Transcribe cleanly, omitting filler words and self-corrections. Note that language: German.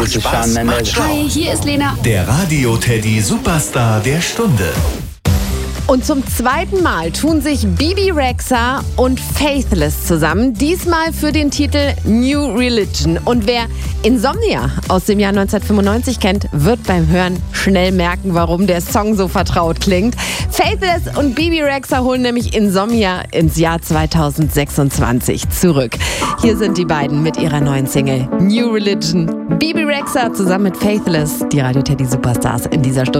This is Shawn Mendes. Hi, hier ist Lena. Der Radio Teddy Superstar der Stunde. Und zum zweiten Mal tun sich Bebe Rexha und Faithless zusammen. Diesmal für den Titel New Religion. Und wer Insomnia aus dem Jahr 1995 kennt, wird beim Hören schnell merken, warum der Song so vertraut klingt. Faithless und Bebe Rexha holen nämlich Insomnia ins Jahr 2026 zurück. Hier sind die beiden mit ihrer neuen Single New Religion. Bebe Rexha zusammen mit Faithless, die Radio Teddy Superstars in dieser Stunde.